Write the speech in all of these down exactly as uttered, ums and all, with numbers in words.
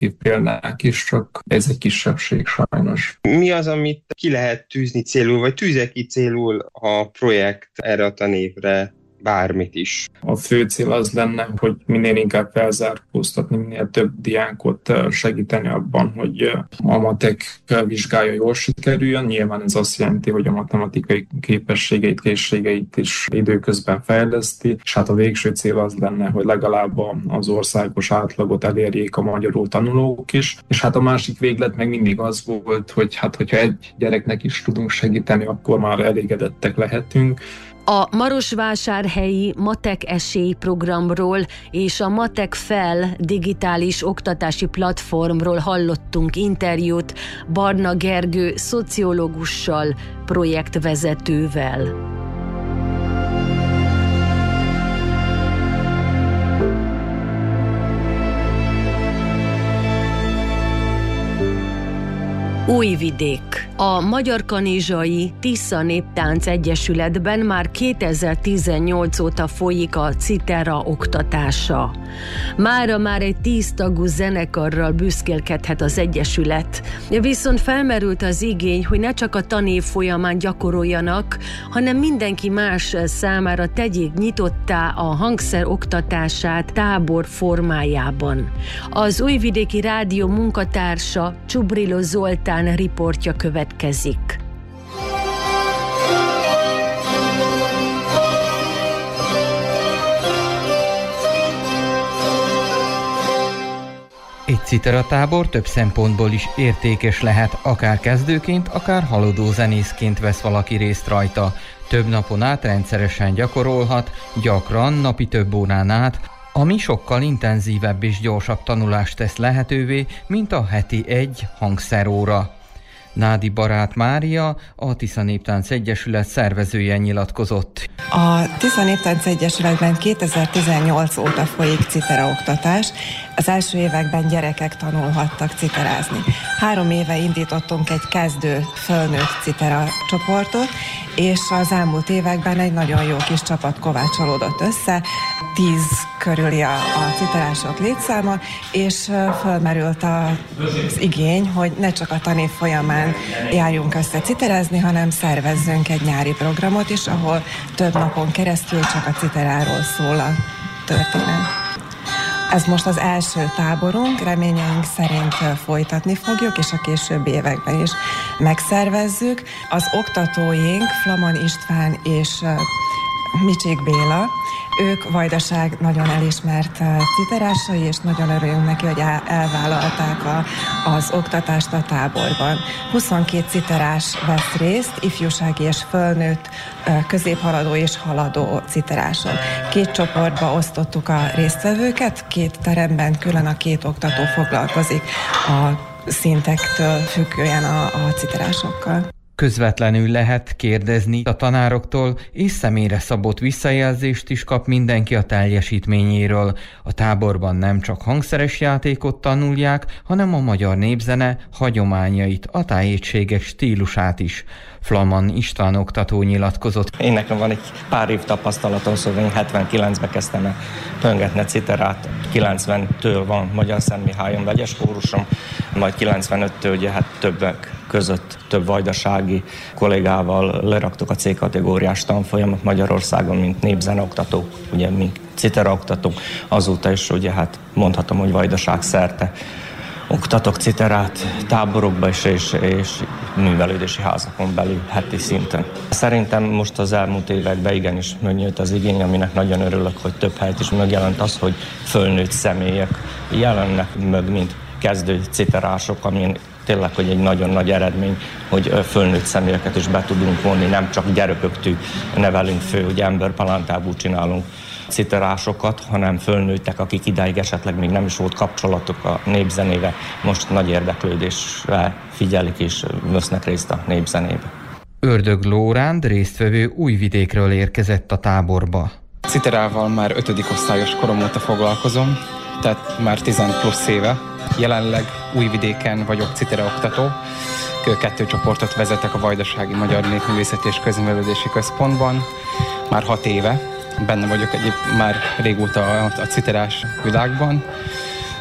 pozitív példák is, csak ez egy kisebbség sajnos. Mi az, amit ki lehet tűzni célul, vagy tűzze ki célul a projekt erre a tanévre? Bármit is. A fő cél az lenne, hogy minél inkább felzárkóztatni, minél több diákot segíteni abban, hogy a matek vizsgája jól sikerüljön. Nyilván ez azt jelenti, hogy a matematikai képességeit, készségeit is időközben fejleszti, és hát a végső cél az lenne, hogy legalább az országos átlagot elérjék a magyarul tanulók is. És hát a másik véglet meg mindig az volt, hogy hát hogyha egy gyereknek is tudunk segíteni, akkor már elégedettek lehetünk. A Marosvásárhelyi Matek Esély programról és a Matek Fel digitális oktatási platformról hallottunk interjút Barna Gergő szociológussal, projektvezetővel. Újvidék. A Magyarkanizsai Tisza Néptánc Egyesületben már kétezer-tizennyolc óta folyik a Citera oktatása. Mára már egy tíz tagú zenekarral büszkélkedhet az egyesület. Viszont felmerült az igény, hogy ne csak a tanév folyamán gyakoroljanak, hanem mindenki más számára tegyék nyitottá a hangszer oktatását tábor formájában. Az Újvidéki Rádió munkatársa Csubrilo Zoltán riportja következik. Egy Citera tábor több szempontból is értékes lehet, akár kezdőként, akár haladó zenészként vesz valaki részt rajta. Több napon át rendszeresen gyakorolhat, gyakran napi több órán át, ami sokkal intenzívebb és gyorsabb tanulást tesz lehetővé, mint a heti egy hangszeróra. Nádi Barát Mária, a Tisza Néptánc Egyesület szervezője nyilatkozott. A Tisza Néptánc Egyesületben kétezer-tizennyolc óta folyik citera oktatás. Az első években gyerekek tanulhattak citerázni. Három éve indítottunk egy kezdő fölnőtt citera csoportot, és az elmúlt években egy nagyon jó kis csapat kovácsolódott össze. Tíz körüli a, a citerások létszáma, és fölmerült az igény, hogy ne csak a tanév folyamán járjunk össze citerázni, hanem szervezzünk egy nyári programot is, ahol több napon keresztül csak a citeráról szól a történet. Ez most az első táborunk, reményeink szerint folytatni fogjuk, és a későbbi években is megszervezzük. Az oktatóink Flaman István és Micsik Béla, ők Vajdaság nagyon elismert citerásai, és nagyon örülünk neki, hogy elvállalták a, az oktatást a táborban. huszonkét citerás vesz részt, ifjúsági és fölnőtt, középhaladó és haladó citerások. Két csoportba osztottuk a résztvevőket, két teremben külön a két oktató foglalkozik a szintektől függően a, a citerásokkal. Közvetlenül lehet kérdezni a tanároktól, és személyre szabott visszajelzést is kap mindenki a teljesítményéről. A táborban nem csak hangszeres játékot tanulják, hanem a magyar népzene hagyományait, a tájétségek stílusát is. Flaman István oktató nyilatkozott. Én nekem van egy pár év tapasztalatom, szóval én hetvenkilencben kezdtem el pöngetni citerát, kilencventől van Magyar Szentmihályon vegyes kórusom, majd kilencvenöttől ugye hát többek között több vajdasági kollégával leraktuk a C kategóriás tanfolyamat Magyarországon, mint népzeneoktatók, ugye mint citeraoktatók. Azóta is ugye hát mondhatom, hogy Vajdaság szerte oktatok citerát táborokba is, és, és művelődési házakon belül heti szinten. Szerintem most az elmúlt években igenis megnyílt az igény, aminek nagyon örülök, hogy több helyet is megjelent az, hogy fölnőtt személyek jelennek meg, mint kezdő citerások, amin tényleg, hogy egy nagyon nagy eredmény, hogy fölnőtt személyeket is be tudunk vonni, nem csak gyereköktől nevelünk fő, hogy emberpalántából csinálunk citerásokat, hanem fölnőttek, akik idáig esetleg még nem is volt kapcsolatuk a népzenével, most nagy érdeklődéssel figyelik és vesznek részt a népzenébe. Ördög Lóránd résztvevő Újvidékről érkezett a táborba. Citerával már ötödik osztályos korom óta foglalkozom, tehát már tizen plusz éve. Jelenleg Újvidéken vagyok citeraoktató. Kettő csoportot vezetek a Vajdasági Magyar Népművészeti és Közművelődési Központban. Már hat éve. Benne vagyok egyéb már régóta a, a citerás világban.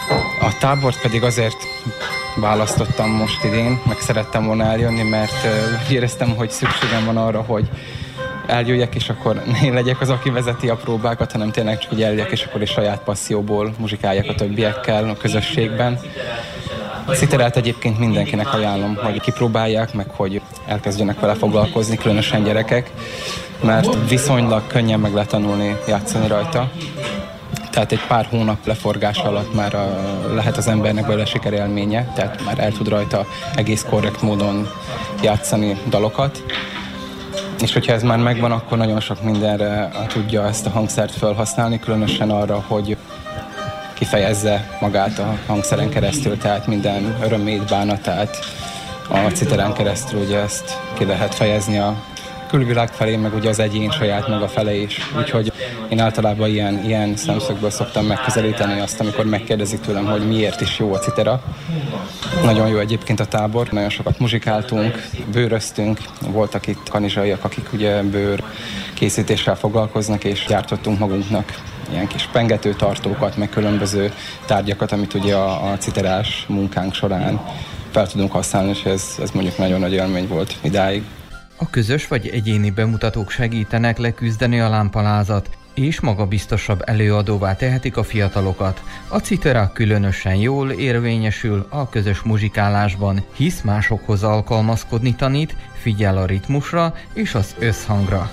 A tábort pedig azért választottam most idén, meg szerettem volna eljönni, mert éreztem, hogy szükségem van arra, hogy eljöjjek, és akkor én legyek az, aki vezeti a próbákat, hanem tényleg csak így eljöjjek, és akkor is saját passzióból muzsikáljak a többiekkel a közösségben. A citerát egyébként mindenkinek ajánlom, hogy kipróbálják, meg hogy elkezdjenek vele foglalkozni, különösen gyerekek, mert viszonylag könnyen meg lehet tanulni játszani rajta. Tehát egy pár hónap leforgás alatt már a, lehet az embernek belőle sikerélménye, tehát már el tud rajta egész korrekt módon játszani dalokat. És hogyha ez már megvan, akkor nagyon sok mindenre tudja ezt a hangszert felhasználni, különösen arra, hogy kifejezze magát a hangszeren keresztül, tehát minden örömét, bánatát a citerán keresztül ugye ezt ki lehet fejezni a külvilág felé, meg ugye az egyén saját maga felé is. Úgyhogy én általában ilyen, ilyen szemszögből szoktam megközelíteni azt, amikor megkérdezik tőlem, hogy miért is jó a citera. Nagyon jó egyébként a tábor, nagyon sokat muzsikáltunk, bőröztünk, voltak itt kanizsaiak, akik ugye bőr készítéssel foglalkoznak, és gyártottunk magunknak ilyen kis pengetőtartókat, meg különböző tárgyakat, amit ugye a, a citerás munkánk során fel tudunk használni, és ez, ez mondjuk nagyon nagy élmény volt idáig. A közös vagy egyéni bemutatók segítenek leküzdeni a lámpalázat, és magabiztosabb előadóvá tehetik a fiatalokat. A citera különösen jól érvényesül a közös muzsikálásban, hisz másokhoz alkalmazkodni tanít, figyel a ritmusra és az összhangra.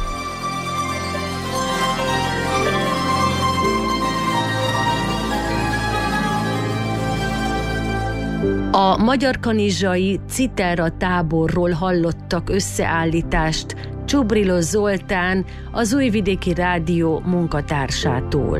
A magyarkanizsai Citera táborról hallottak összeállítást Csubrilo Zoltán, az Újvidéki Rádió munkatársától.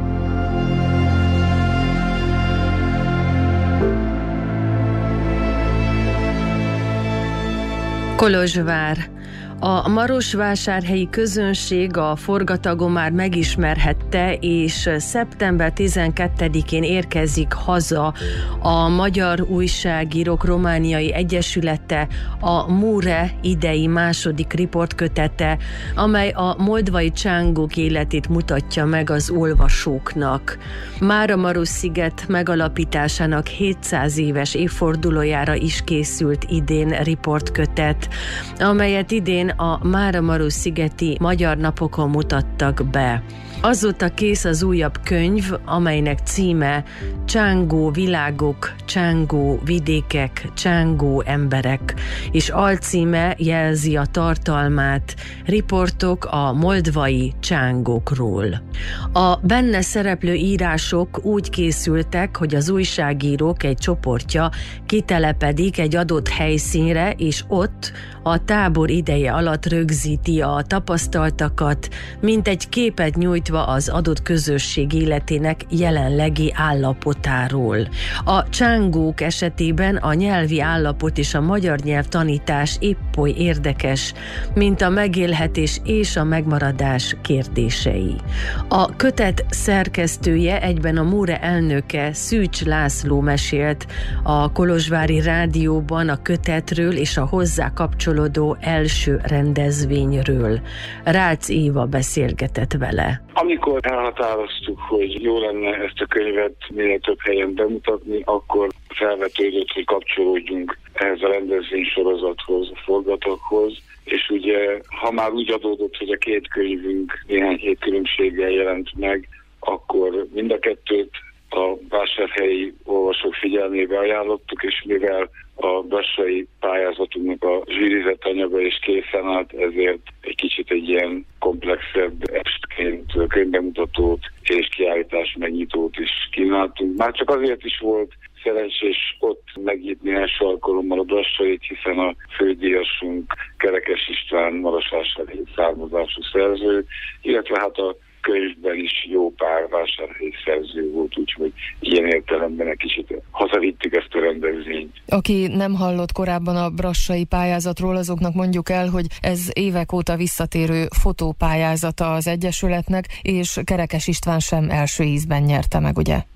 Kolozsvár. A marosvásárhelyi közönség a forgatagon már megismerhette, és szeptember tizenkettedikén érkezik haza a Magyar Újságírók Romániai Egyesülete, a Mure idei második riportkötete, amely a moldvai csángók életét mutatja meg az olvasóknak. Máramarossziget megalapításának hétszáz éves évfordulójára is készült idén riportkötet, amelyet idén a Máramarosszigeti Magyar Napokon mutattak be. Azóta kész az újabb könyv, amelynek címe Csángó világok, csángó vidékek, csángó emberek, és alcíme jelzi a tartalmát, riportok a moldvai csángókról. A benne szereplő írások úgy készültek, hogy az újságírók egy csoportja kitelepedik egy adott helyszínre, és ott a tábor ideje alatt rögzíti a tapasztaltakat, mint egy képet nyújtva az adott közösség életének jelenlegi állapotáról. A csángók esetében a nyelvi állapot és a magyar nyelv tanítás épp oly érdekes, mint a megélhetés és a megmaradás kérdései. A kötet szerkesztője, egyben a Mure elnöke, Szűcs László mesélt a Kolozsvári Rádióban a kötetről és a hozzá kapcsolódó első rendezvényről. Rácz Éva beszélgetett vele. Amikor elhatároztuk, hogy jó lenne ezt a könyvet minél több helyen bemutatni, akkor felvetődött, hogy kapcsolódjunk ehhez a rendezvénysorozathoz, a forgatókhoz, és ugye, ha már úgy adódott, hogy a két könyvünk néhány hét különbséggel jelent meg, akkor mind a kettőt a vásárhelyi olvasók figyelmébe ajánlottuk, és mivel a brassai pályázatunknak a zsűrizett anyaga is készen állt, ezért egy kicsit egy ilyen komplexebb estként könyvbemutatót és kiállítás megnyitót is kínáltunk. Már csak azért is volt szerencsés ott megnyitni első alkalommal a brassait, hiszen a fődíjasunk Kerekes István marosvásárhelyi származású szerző, illetve hát a könyvben is jó pár vásárhelyi szerző volt, úgyhogy ilyen értelemben egy kicsit hazavittük ezt a rendezvényt. Aki nem hallott korábban a brassai pályázatról, azoknak mondjuk el, hogy ez évek óta visszatérő fotópályázata az Egyesületnek, és Kerekes István sem első ízben nyerte meg, ugye?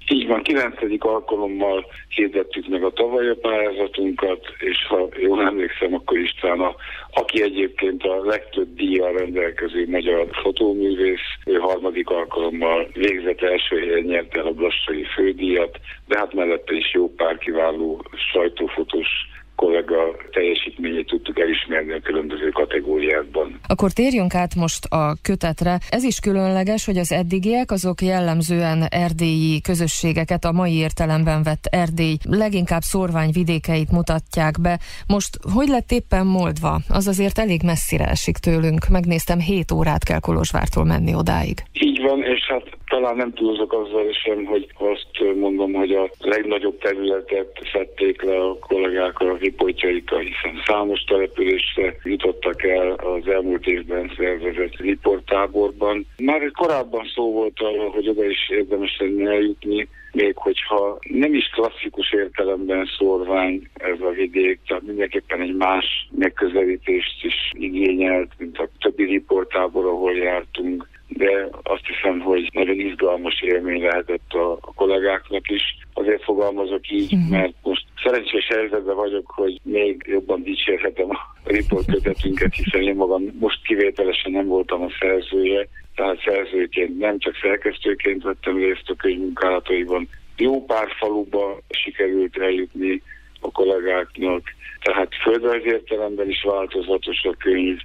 Így van, kilencedik alkalommal hirdettük meg a tavalyi pályázatunkat, és ha jól emlékszem, akkor István, a, aki egyébként a legtöbb díjjal rendelkező magyar fotóművész, ő harmadik alkalommal végzett első helyen nyerte el a Brassai fődíjat, de hát mellette is jó pár kiváló sajtófotós kollega teljesítményét tudtuk elismerni a különböző kategóriákban. Akkor térjünk át most a kötetre. Ez is különleges, hogy az eddigiek azok jellemzően erdélyi közösségeket, a mai értelemben vett Erdély leginkább szórványvidékeit mutatják be. Most hogy lett éppen Moldva? Az azért elég messzire esik tőlünk. Megnéztem, hét órát kell Kolozsvártól menni odáig. Így van, és hát talán nem túlzok azzal sem, hogy azt mondom, hogy a legnagyobb területet szedték le a kollégák a riportjaika, hiszen számos településre jutottak el az elmúlt évben szervezett riporttáborban. Már korábban szó volt arról, hogy oda is érdemes lenne eljutni, még hogyha nem is klasszikus értelemben szórvány ez a vidék, tehát mindenképpen egy más megközelítést is igényelt, mint a többi riporttábor, ahol jártunk, de azt hiszem, hogy nagyon izgalmas élmény lehetett a kollégáknak is. Azért fogalmazok így, mert most szerencsés helyzetben vagyok, hogy még jobban dicsérhetem a riportkötetünket, hiszen én magam most kivételesen nem voltam a szerzője, tehát szerzőként, nem csak szerkesztőként vettem részt a könyvmunkálataiban. Jó pár faluba sikerült eljutni a kollégáknak, tehát földrajzi értelemben is változatos a könyv,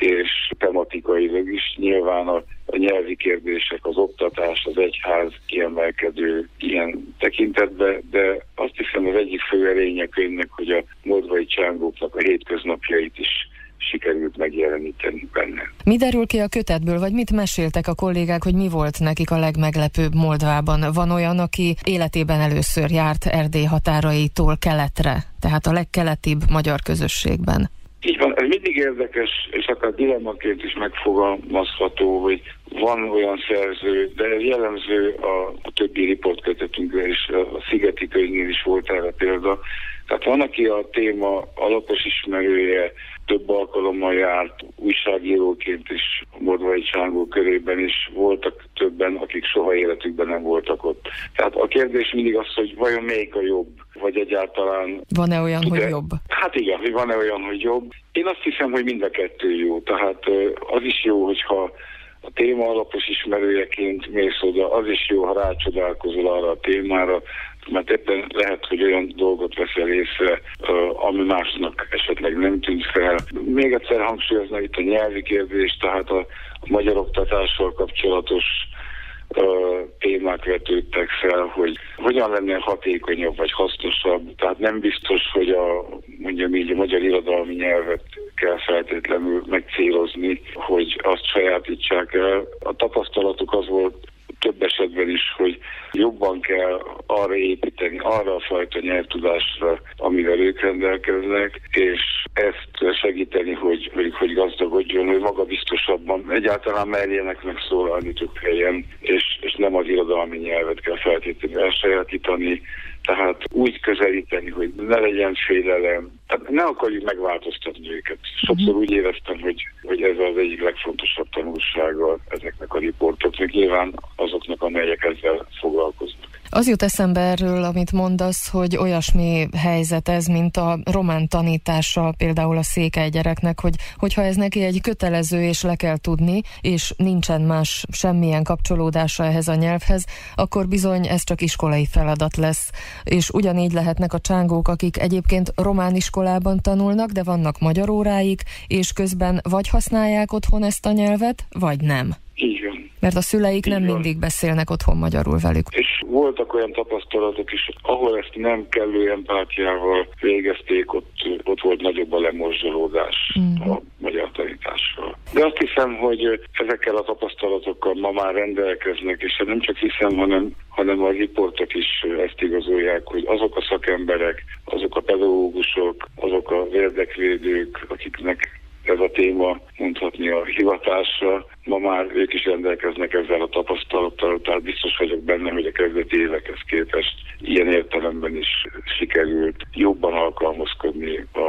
és tematikailag is nyilván a, a nyelvi kérdések, az oktatás, az egyház kiemelkedő ilyen tekintetben, de azt hiszem az egyik fő erénye könyvnek, hogy a moldvai csángóknak a hétköznapjait is sikerült megjeleníteni benne. Mi derül ki a kötetből, vagy mit meséltek a kollégák, hogy mi volt nekik a legmeglepőbb Moldvában? Van olyan, aki életében először járt Erdély határaitól keletre, tehát a legkeletibb magyar közösségben. Így van, ez mindig érdekes, és akár dilemmaként is megfogalmazható, hogy van olyan szerző, de ez jellemző a, a többi riportkötetünkre, és a Szigeti könyvnél is volt erre példa. Tehát van, aki a téma alapos ismerője, több alkalommal járt újságíróként is a moldvai csángó körében is, voltak többen, akik soha életükben nem voltak ott. Tehát a kérdés mindig az, hogy vajon melyik a jobb, vagy egyáltalán... Van-e olyan, de, hogy jobb? Hát igen, hogy van-e olyan, hogy jobb. Én azt hiszem, hogy mind a kettő jó. Tehát az is jó, hogyha a téma alapos ismerőjeként mész oda, az is jó, ha rácsodálkozol arra a témára, mert éppen lehet, hogy olyan dolgot veszel észre, ami másnak esetleg nem tűnt fel. Még egyszer hangsúlyozna itt a nyelvi kérdés, tehát a, a magyar oktatással kapcsolatos uh, témák vetődtek fel, hogy hogyan lenne hatékonyabb vagy hasznosabb. Tehát nem biztos, hogy a, mondjam így, a magyar irodalmi nyelvet kell feltétlenül megcélozni, hogy azt sajátítsák el. A tapasztalatuk az volt több esetben is, hogy jobban kell arra építeni, arra a fajta nyelvtudásra, amivel ők rendelkeznek, és ezt segíteni, hogy, hogy, hogy gazdagodjon, hogy magabiztosabban egyáltalán merjenek megszólalni több helyen, és, és nem az irodalmi nyelvet kell feltétlenül elsajátítani, tehát úgy közelíteni, hogy ne legyen félelem, tehát ne akarjuk megváltoztatni őket. Sokszor úgy éreztem, hogy, hogy ez az egyik legfontosabb tanulsága ezeknek a riportoknak, nyilván azoknak, amelyek ezzel foglalkoznak. Az jut eszembe erről, amit mondasz, hogy olyasmi helyzet ez, mint a román tanítása például a székely gyereknek, hogy, hogyha ez neki egy kötelező és le kell tudni, és nincsen más semmilyen kapcsolódása ehhez a nyelvhez, akkor bizony ez csak iskolai feladat lesz. És ugyanígy lehetnek a csángók, akik egyébként román iskolában tanulnak, de vannak magyar óráik, és közben vagy használják otthon ezt a nyelvet, vagy nem. Így van. Mert a szüleik Így nem van. mindig beszélnek otthon magyarul velük. És voltak olyan tapasztalatok is, ahol ezt nem kellő empátiával végezték, ott, ott volt nagyobb a lemorzsolódás mm. a magyar tanítással. De azt hiszem, hogy ezekkel a tapasztalatokkal ma már rendelkeznek, és nem csak hiszem, hanem, hanem a riportok is ezt igazolják, hogy azok a szakemberek, azok a pedagógusok, azok az érdekvédők, akiknek ez a téma mondhatni a hivatásra. Ma már ők is rendelkeznek ezzel a tapasztalattal, tehát biztos vagyok benne, hogy a kezdeti évekhez képest ilyen értelemben is sikerült jobban alkalmazkodni az ottani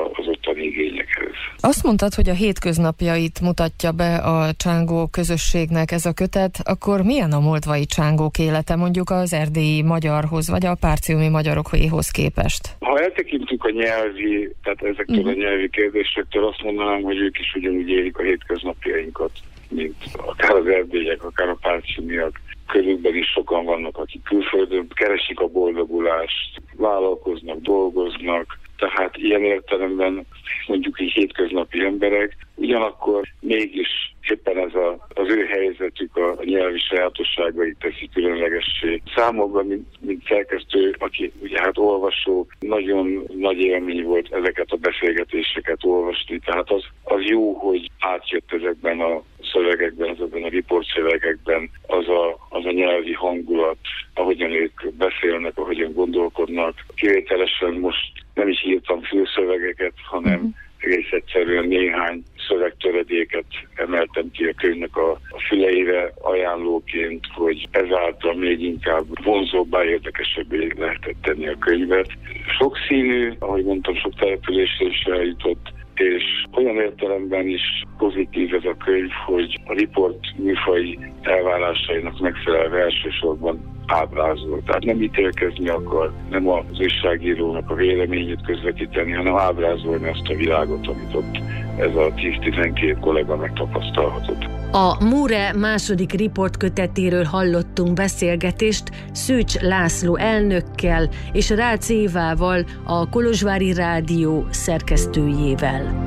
mostani igényekhez. Azt mondtad, hogy a hétköznapjait mutatja be a csángó közösségnek ez a kötet, akkor milyen a moldvai csángók élete mondjuk az erdélyi magyarhoz, vagy a párciumi magyarokéhoz képest? Ha eltekintünk a nyelvi, tehát ezektől uh-huh. a nyelvi kérdésektől, azt mondanám, hogy ők is ugyanúgy élik a hétköznapjainkat, mint akár az erdélyek, akár a párciumiak. Körülbelül is sokan vannak, akik külföldön keresik a boldogulást, vállalkoznak, dolgoznak, tehát ilyen értelemben mondjuk így hétköznapi emberek, ugyanakkor mégis éppen ez a, az ő helyzetük, a, a nyelvi sajátosságait teszi különlegessé. Számomra, mint, mint szerkesztő, aki ugye hát olvasó, nagyon nagy élmény volt ezeket a beszélgetéseket olvasni, tehát az, az jó, hogy átjött ezekben a szövegekben, ezekben a riportszövegekben az a, az a nyelvi hangulat, ahogyan ők beszélnek, ahogyan gondolkodnak. Kivételesen most nem is írtam fülszövegeket, hanem uh-huh. egész egyszerűen néhány szövegtöredéket emeltem ki a könyvnek a, a füleire ajánlóként, hogy ezáltal még inkább vonzóbbá, érdekesebbé lehetett tenni a könyvet. Sokszínű, ahogy mondtam, sok településre is eljutott, és olyan értelemben is pozitív ez a könyv, hogy a riport műfai elvárásainak megfelelve elsősorban ábrázol. Tehát nem ítélkezni akar, nem az újságírónak a véleményét közvetíteni, hanem ábrázolni azt a világot, amit ott ez a tíz-tizenkét kollega megtapasztalhatott. A Múre második riportkötetéről hallottunk beszélgetést Szűcs László elnökkel és Rácz Évával, a Kolozsvári Rádió szerkesztőjével.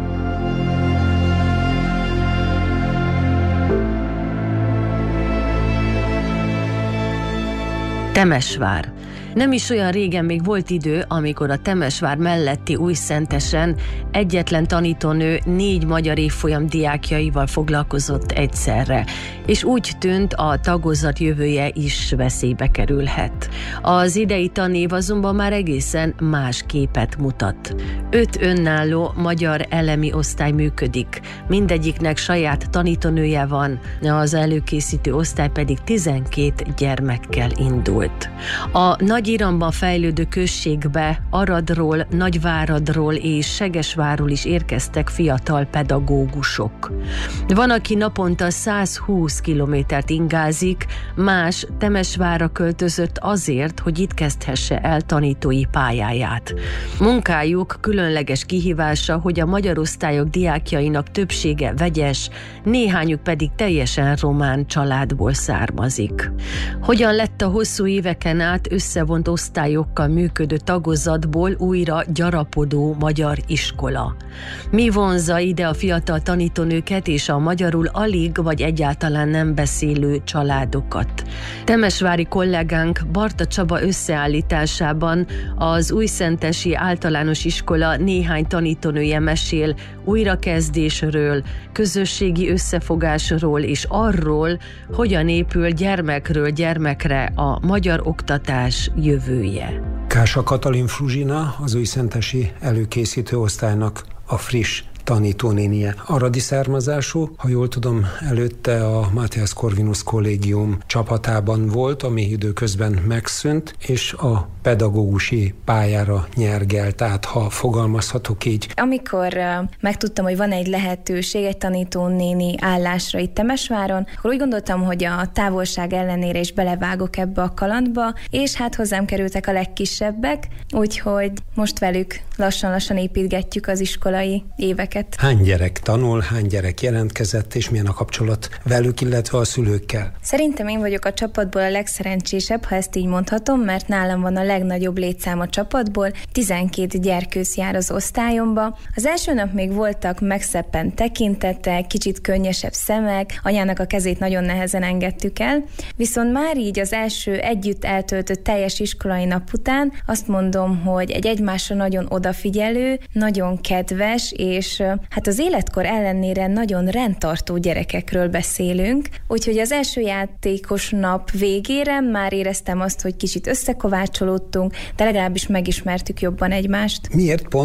Temesvár. Nem is olyan régen még volt idő, amikor a Temesvár melletti Újszentesen egyetlen tanítónő négy magyar évfolyam diákjaival foglalkozott egyszerre, és úgy tűnt, a tagozat jövője is veszélybe kerülhet. Az idei tanév azonban már egészen más képet mutat. Öt önálló magyar elemi osztály működik, mindegyiknek saját tanítónője van, az előkészítő osztály pedig tizenkét gyermekkel indult. A Nagy Iramban fejlődő községbe Aradról, Nagyváradról és Segesvárról is érkeztek fiatal pedagógusok. Van, aki naponta százhúsz kilométert ingázik, más Temesvárra költözött azért, hogy itt kezdhesse el tanítói pályáját. Munkájuk különleges kihívása, hogy a magyar osztályok diákjainak többsége vegyes, néhányuk pedig teljesen román családból származik. Hogyan lett a hosszú éveken át összevont osztályokkal működő tagozatból újra gyarapodó magyar iskola? Mi vonzza ide a fiatal tanítónőket és a magyarul alig vagy egyáltalán nem beszélő családokat? Temesvári kollégánk Barta Csaba összeállításában az Újszentesi Általános Iskola néhány tanítónője mesél újrakezdésről, közösségi összefogásról és arról, hogyan épül gyermekről gyermekre a magyar oktatás jövője. Kása Katalin Fruzsina, az újszentesi előkészítő osztálynak a friss tanítónénie. Aradi származású, ha jól tudom, előtte a Matthias Corvinus kollégium csapatában volt, ami időközben megszűnt, és a pedagógusi pályára nyergelt át, ha fogalmazhatok így. Amikor uh, megtudtam, hogy van egy lehetőség egy tanítónéni állásra itt Temesváron, akkor úgy gondoltam, hogy a távolság ellenére is belevágok ebbe a kalandba, és hát hozzám kerültek a legkisebbek, úgyhogy most velük lassan-lassan építgetjük az iskolai éveket. Hány gyerek tanul, hány gyerek jelentkezett, és milyen a kapcsolat velük, illetve a szülőkkel? Szerintem én vagyok a csapatból a legszerencsésebb, ha ezt így mondhatom, mert nálam van a legnagyobb létszám a csapatból, tizenkét gyerkőc jár az osztályomba. Az első nap még voltak megszeppent tekintetek, kicsit könnyesebb szemek, anyának a kezét nagyon nehezen engedtük el, viszont már így az első együtt eltöltött teljes iskolai nap után azt mondom, hogy egy egymásra nagyon odafigyelő, nagyon kedves, és hát az életkor ellenére nagyon rendtartó gyerekekről beszélünk, úgyhogy az első játékos nap végére már éreztem azt, hogy kicsit összekovácsolódtunk, de legalábbis megismertük jobban egymást. Miért pont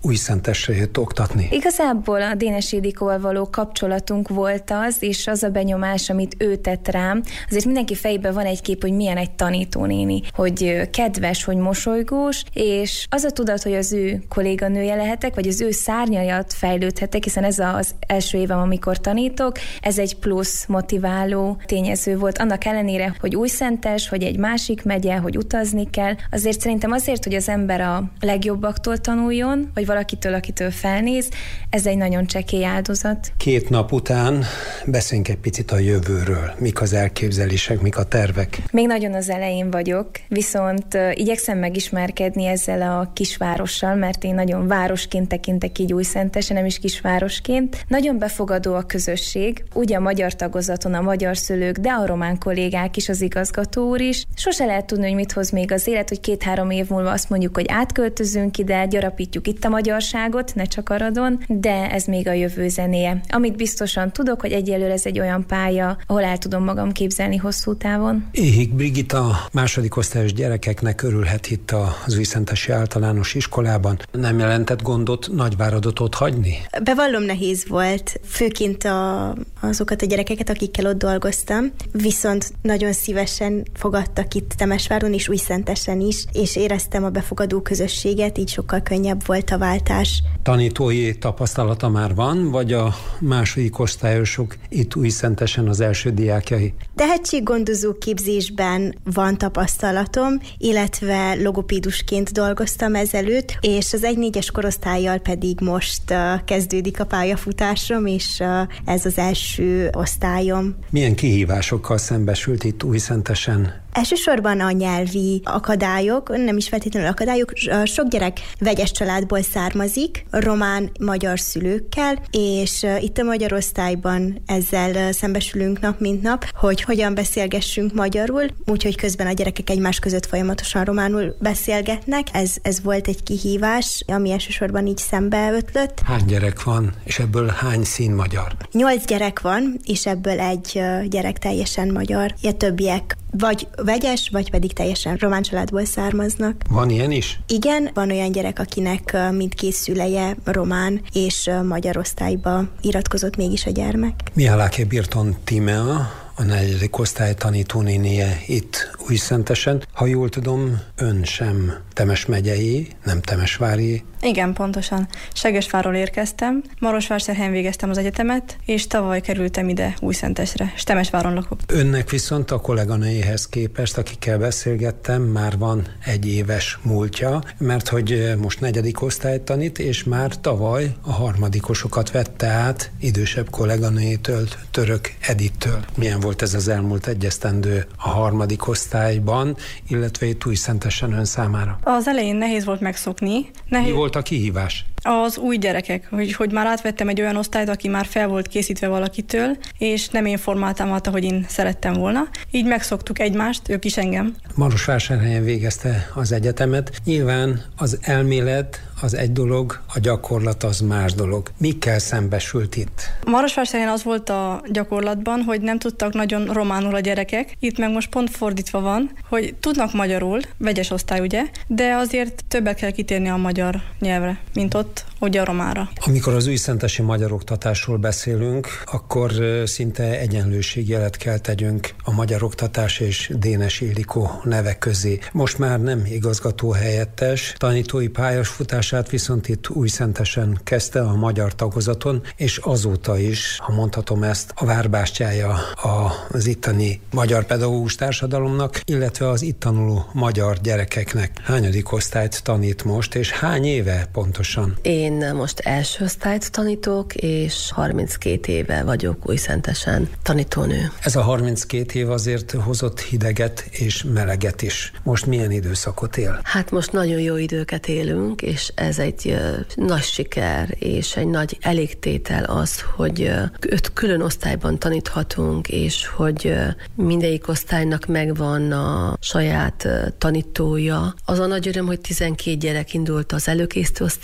Újszentesre jött oktatni? Igazából a Dénes Ildikóval való kapcsolatunk volt az, és az a benyomás, amit ő tett rám. Azért mindenki fejében van egy kép, hogy milyen egy tanítónéni, hogy kedves, hogy mosolygós, és az a tudat, hogy az ő kolléganője lehetek, vagy az ő szárnyajat fejlődhetek, hiszen ez az első évem, amikor tanítok, ez egy plusz motiváló tényező volt. Annak ellenére, hogy újszentes, hogy egy másik megye, hogy utazni kell, azért szerintem azért, hogy az ember a legjobbaktól tanuljon, vagy valakitől, akitől felnéz, ez egy nagyon csekély áldozat. Két nap után beszéljünk egy picit a jövőről. Mik az elképzelések, mik a tervek? Még nagyon az elején vagyok, viszont uh, igyekszem megismerkedni ezzel a kisvárossal, mert én nagyon városként tekintek így Újszentesen, nem is kisvárosként. Nagyon befogadó a közösség, ugye a magyar tagozaton a magyar szülők, de a román kollégák is, az igazgató úr is. Sose lehet tudni, hogy mit hoz még az élet, hogy két-három év múlva azt mondjuk, hogy átköltözünk ide, gyarapítjuk itt a magyarságot, ne csak Aradon, de ez még a jövő zenéje. Amit biztosan tudok, hogy egyelőre ez egy olyan pálya, ahol el tudom magam képzelni hosszú távon. Éhik Brigitta második osztályos gyerekeknek örülhet itt az Újszentesi Általános Iskolában. Nem jelentett gondot Nagyváradot ott hagyni? Bevallom, nehéz volt, főként a, azokat a gyerekeket, akikkel ott dolgoztam, viszont nagyon szívesen fogadtak itt Temesváron és Újszentesen is, és éreztem a befogadó közösséget, így sokkal könnyebb volt a váltás. Tanítói tapasztalata már van, vagy a második osztályosok itt Újszentesen az első diákjai? Tehetséggondozó képzésben van tapasztalatom, illetve logopédusként dolgoztam ezelőtt, és az egy négyes korosztállyal pedig most uh, kezdődik a pályafutásom, és uh, ez az első osztályom. Milyen kihívásokkal szembesült itt Újszentesen? Elsősorban a nyelvi akadályok, nem is feltétlenül akadályok, sok gyerek vegyes családból származik, román-magyar szülőkkel, és itt a magyar osztályban ezzel szembesülünk nap mint nap, hogy hogyan beszélgessünk magyarul, úgyhogy közben a gyerekek egymás között folyamatosan románul beszélgetnek. Ez, ez volt egy kihívás, ami elsősorban így szembe ötlött. Hány gyerek van, és ebből hány szín magyar? Nyolc gyerek van, és ebből egy gyerek teljesen magyar. A többiek vagy vegyes, vagy pedig teljesen román családból származnak. Van ilyen is? Igen, van olyan gyerek, akinek mindkét szüleje román és magyar osztályba iratkozott mégis a gyermek. Miháláké Birton Tímea, a negyedik osztály tanítónénie itt Újszentesen. Ha jól tudom, ön sem Temes megyei, nem temesvári. Igen, pontosan. Segesvárról érkeztem, Marosvásárhelyen végeztem az egyetemet, és tavaly kerültem ide Újszentesre, és Temesváron lakok. Önnek viszont a kolléganőjéhez képest, akikkel beszélgettem, már van egy éves múltja, mert hogy most negyedik osztályt tanít, és már tavaly a harmadikosokat vette át idősebb kolléganőjétől, Török Edittől. Milyen volt ez az elmúlt egy esztendő a harmadik osztályban, illetve itt Újszentesen ön számára? Az elején nehéz volt megszokni. Nehéz... Mi volt a kihívás? Az új gyerekek, hogy, hogy már átvettem egy olyan osztályt, aki már fel volt készítve valakitől, és nem én formáltam át, ahogy én szerettem volna. Így megszoktuk egymást, ők is engem. Marosvásárhelyen végezte az egyetemet. Nyilván az elmélet az egy dolog, a gyakorlat az más dolog. Mikkel szembesült itt? Marosvásárhelyen az volt a gyakorlatban, hogy nem tudtak nagyon románul a gyerekek. Itt meg most pont fordítva van, hogy tudnak magyarul, vegyes osztály ugye, de azért többet kell kitérni a magyar nyelvre, mint ott, ugye a románra. Amikor az újszentesi magyar oktatásról beszélünk, akkor szinte egyenlőségjelet kell tegyünk a magyar oktatás és Dénes Ildikó nevek közé. Most már nem igazgató helyettes, tanítói pályafutását viszont itt Újszentesen kezdte a magyar tagozaton, és azóta is, ha mondhatom ezt, a várbástyája az itteni magyar pedagógus társadalomnak, illetve az itt tanuló magyar gyerekeknek. Hányadik osztályt tanít most, és hány éve pontosan? Én most első osztályt tanítok, és harminckét éve vagyok Újszentesen tanítónő. Ez a harminckét év azért hozott hideget és meleget is. Most milyen időszakot él? Hát most nagyon jó időket élünk, és ez egy uh, nagy siker, és egy nagy elégtétel az, hogy uh, öt külön osztályban taníthatunk, és hogy uh, mindegyik osztálynak megvan a saját uh, tanítója. Az a nagy öröm, hogy tizenkét gyerek indult az előkészítő osztályban,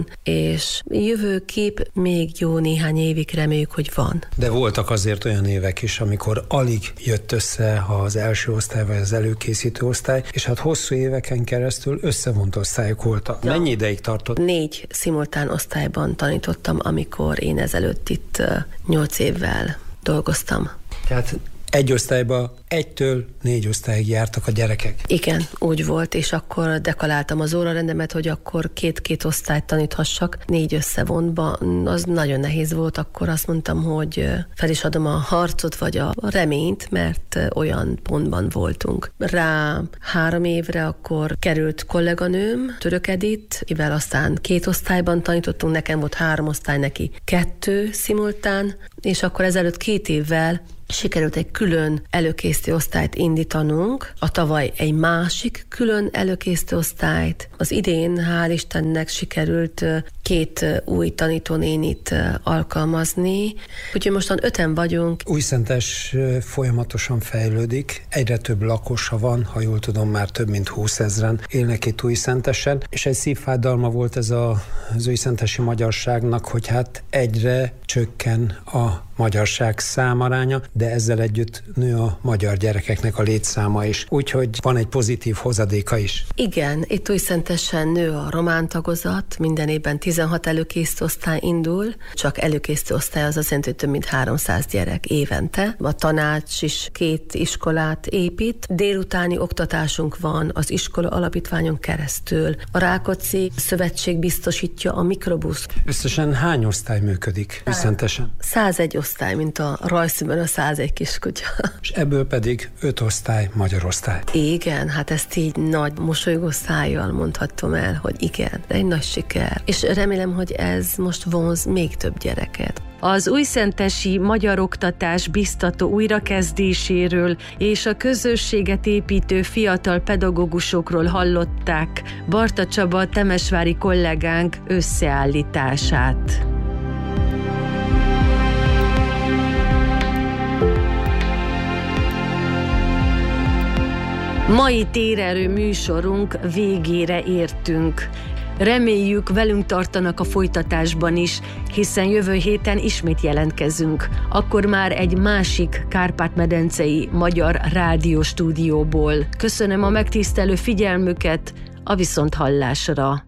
van, és jövőkép még jó néhány évig reméljük, hogy van. De voltak azért olyan évek is, amikor alig jött össze az első osztály vagy az előkészítő osztály, és hát hosszú éveken keresztül összevont osztályok voltak. Ja. Mennyi ideig tartott? Négy szimultán osztályban tanítottam, amikor én ezelőtt itt nyolc évvel dolgoztam. Tehát egy osztályba egytől négy osztályig jártak a gyerekek. Igen, úgy volt, és akkor dekaláltam az órarendemet, hogy akkor két-két osztályt taníthassak. Négy összevontba, az nagyon nehéz volt, akkor azt mondtam, hogy fel is adom a harcot, vagy a reményt, mert olyan pontban voltunk. Rá három évre akkor került kolléganőm, Török Edith, kivel aztán két osztályban tanítottunk, nekem volt három osztály, neki kettő szimultán, és akkor ezelőtt két évvel sikerült egy külön előkészítő osztályt indítanunk, a tavaly egy másik külön előkészítő osztályt. Az idén, hál' Istennek sikerült két új tanítónénit alkalmazni, úgyhogy mostan öten vagyunk. Újszentes folyamatosan fejlődik, egyre több lakosa van, ha jól tudom, már több mint húszezren élnek itt Újszentesen, és egy szívfájdalma volt ez a, az újszentesi magyarságnak, hogy hát egyre csökken a magyarság számaránya, de ezzel együtt nő a magyar gyerekeknek a létszáma is. Úgyhogy van egy pozitív hozadéka is. Igen, itt Újszentesen nő a román tagozat, minden évben tizenhat előkészítő osztály indul, csak előkészítő osztály az azt jelenti, hogy több mint háromszáz gyerek évente. A tanács is két iskolát épít, délutáni oktatásunk van az iskola alapítványon keresztül. A Rákóczi Szövetség biztosítja a mikrobusz. Összesen hány osztály működik Újszentesen? százegy osztály, mint a rajzszínben a százegy kiskutya. És ebből pedig öt osztály magyar osztály. Igen, hát ezt így nagy mosolygó szájjal mondhatom el, hogy igen, de egy nagy siker. És remélem, hogy ez most vonz még több gyereket. Az újszentesi magyar oktatás biztató újrakezdéséről és a közösséget építő fiatal pedagógusokról hallották Barta Csaba temesvári kollégánk összeállítását. Mai Térerő műsorunk végére értünk. Reméljük, velünk tartanak a folytatásban is, hiszen jövő héten ismét jelentkezünk. Akkor már egy másik kárpát-medencei magyar rádióstúdióból. Köszönöm a megtisztelő figyelmüket, a viszonthallásra!